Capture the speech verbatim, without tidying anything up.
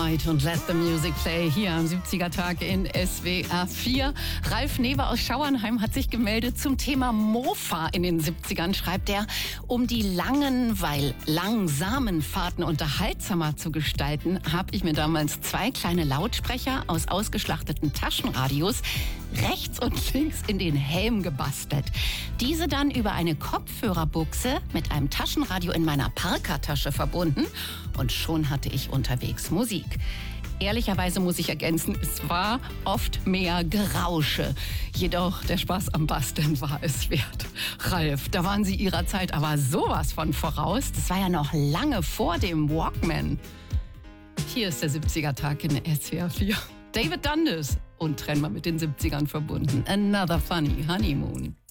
Night und Let the Music Play hier am siebziger-Tag in S W R vier. Ralf Newe aus Schauernheim hat sich gemeldet zum Thema Mofa in den siebzigern, schreibt er. Um die langen, weil langsamen Fahrten unterhaltsamer zu gestalten, habe ich mir damals zwei kleine Lautsprecher aus ausgeschlachteten Taschenradios rechts und links in den Helm gebastelt. Diese dann über eine Kopfhörerbuchse mit einem Taschenradio in meiner Parkertasche verbunden und schon hatte ich unterwegs Musik. Ehrlicherweise muss ich ergänzen, es war oft mehr Gerausche. Jedoch der Spaß am Basteln war es wert. Ralf, da waren Sie Ihrer Zeit aber sowas von voraus. Das war ja noch lange vor dem Walkman. Hier ist der siebziger-Tag in S W R vier. David Dundas und trennbar mit den siebzigern verbunden. Another Funny Honeymoon.